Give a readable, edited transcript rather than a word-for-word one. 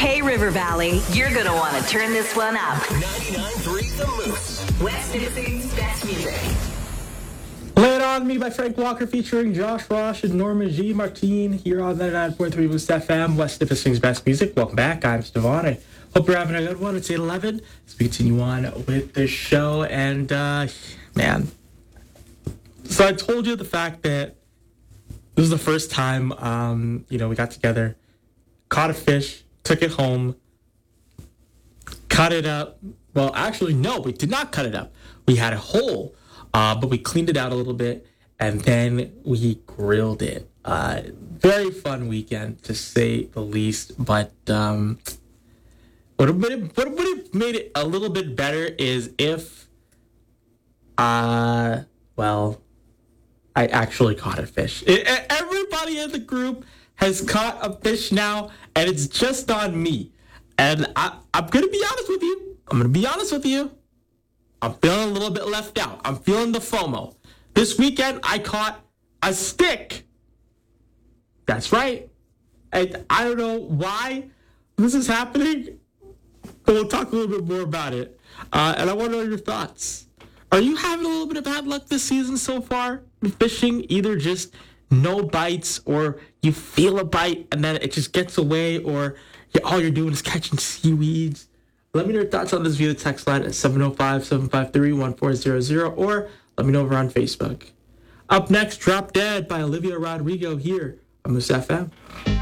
Hey, River Valley, you're going to want to turn this one up. 99.3 The Moose. West Nipissing's best music. Lay It On Me by Frank Walker featuring Josh Rosh and Norma G. Martin here on 99.3 Moose FM, West Nipissing's best music. Welcome back. I'm Stevon. I hope you're having a good one. It's 8:11 as we continue on with the show. And, man, so I told you the fact that this was the first time, we got together, caught a fish, took it home, cut it up. Well, actually, no, we did not cut it up. We had a hole, but we cleaned it out a little bit, and then we grilled it. Very fun weekend, to say the least. But what would have made it a little bit better is if, I actually caught a fish. Everybody in the group has caught a fish now, and it's just on me. And I'm going to be honest with you. I'm feeling a little bit left out. I'm feeling the FOMO. This weekend, I caught a stick. That's right. And I don't know why this is happening, but we'll talk a little bit more about it. And I want to know your thoughts. Are you having a little bit of bad luck this season so far with fishing? Either just no bites, or you feel a bite and then it just gets away, or all you're doing is catching seaweeds. Let me know your thoughts on this via the text line at 705-753-1400, or let me know over on Facebook. Up next, Drop Dead by Olivia Rodrigo here on Moose FM.